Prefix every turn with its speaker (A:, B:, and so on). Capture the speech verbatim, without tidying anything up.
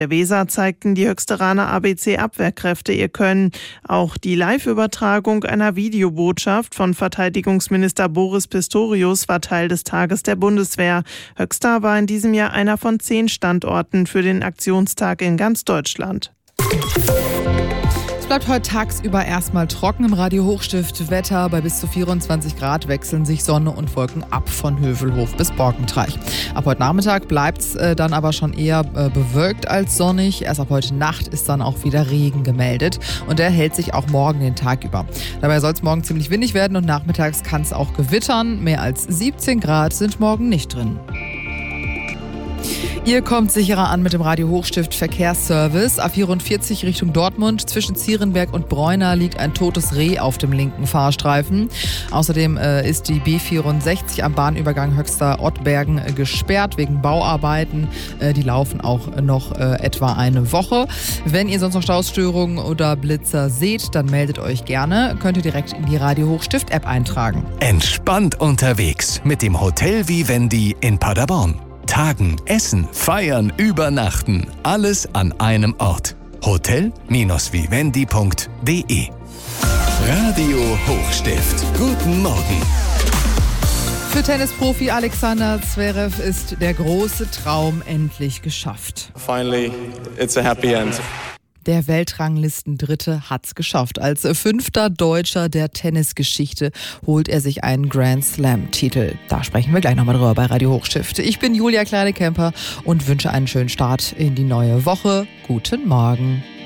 A: Der Weser zeigten die Höchsteraner A B C-Abwehrkräfte ihr Können. Auch die Live-Übertragung einer Videobotschaft von Verteidigungsminister Boris Pistorius war Teil des Tages der Bundeswehr. Höxter war in diesem Jahr einer von zehn Standorten für den Aktionstag in ganz Deutschland.
B: Es bleibt heute tagsüber erstmal trocken im Radio Hochstift. Wetter bei bis zu vierundzwanzig Grad wechseln sich Sonne und Wolken ab von Hövelhof bis Borkenteich. Ab heute Nachmittag bleibt es äh, dann aber schon eher äh, bewölkt als sonnig. Erst ab heute Nacht ist dann auch wieder Regen gemeldet und der hält sich auch morgen den Tag über. Dabei soll es morgen ziemlich windig werden und nachmittags kann es auch gewittern. Mehr als siebzehn Grad sind morgen nicht drin. Ihr kommt sicherer an mit dem Radio Hochstift Verkehrsservice. A vierundvierzig Richtung Dortmund. Zwischen Zierenberg und Bräuner liegt ein totes Reh auf dem linken Fahrstreifen. Außerdem äh, ist die B vierundsechzig am Bahnübergang Höxter-Ottbergen äh, gesperrt wegen Bauarbeiten. Äh, die laufen auch noch äh, etwa eine Woche. Wenn ihr sonst noch Stausstörungen oder Blitzer seht, dann meldet euch gerne. Könnt ihr direkt in die Radio Hochstift App eintragen.
C: Entspannt unterwegs mit dem Hotel Vivendi in Paderborn. Tagen, essen, feiern, übernachten. Alles an einem Ort. hotel Vivendi punkt de. Radio Hochstift. Guten Morgen.
B: Für Tennisprofi Alexander Zverev ist der große Traum endlich geschafft.
D: Finally, it's a happy end.
B: Der Weltranglisten-Dritte hat's geschafft. Als fünfter Deutscher der Tennisgeschichte holt er sich einen Grand Slam-Titel. Da sprechen wir gleich nochmal drüber bei Radio Hochstift. Ich bin Julia Kleine-Kemper und wünsche einen schönen Start in die neue Woche. Guten Morgen.